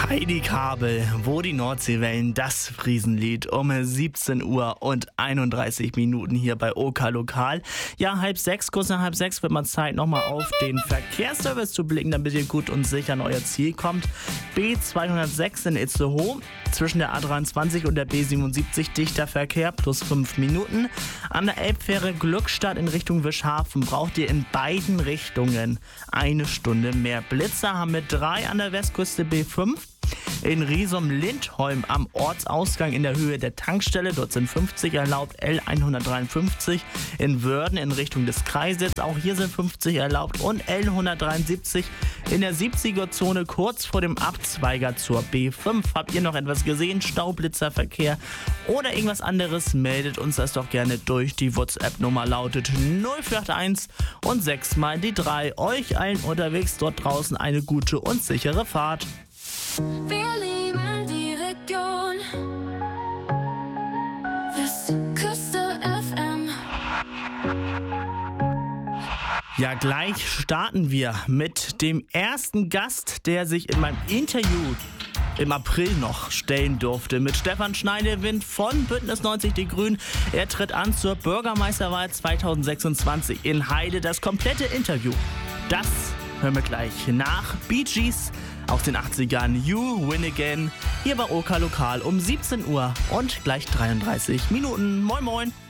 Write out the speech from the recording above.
Heidi Kabel, wo die Nordseewellen, das Friesenlied um 17 Uhr und 31 Minuten hier bei OK Lokal. Ja, 5:30, kurz nach 5:30 wird man Zeit, nochmal auf den Verkehrsservice zu blicken, damit ihr gut und sicher an euer Ziel kommt. B206 in Itzehoe, zwischen der A23 und der B77 dichter Verkehr, plus 5 Minuten. An der Elbfähre Glückstadt in Richtung Wischhafen braucht ihr in beiden Richtungen eine Stunde mehr. Blitzer haben wir 3 an der Westküste B5. In Riesum-Lindholm am Ortsausgang in der Höhe der Tankstelle, dort sind 50 erlaubt, L153 in Wörden in Richtung des Kreises, auch hier sind 50 erlaubt und L173 in der 70er-Zone kurz vor dem Abzweiger zur B5. Habt ihr noch etwas gesehen, Staublitzerverkehr oder irgendwas anderes, meldet uns das doch gerne durch. Die WhatsApp-Nummer lautet 0481 und 6 mal die 3. Euch allen unterwegs dort draußen eine gute und sichere Fahrt. Wir lieben die Region. Westküste FM. Ja, gleich starten wir mit dem ersten Gast, der sich in meinem Interview im April noch stellen durfte, mit Stefan Schneidewind von Bündnis 90 Die Grünen. Er tritt an zur Bürgermeisterwahl 2026 in Heide. Das komplette Interview, das hören wir gleich nach Bee Gees aus den 80ern. You Win Again, hier bei OK Lokal um 17 Uhr und gleich 33 Minuten. Moin moin!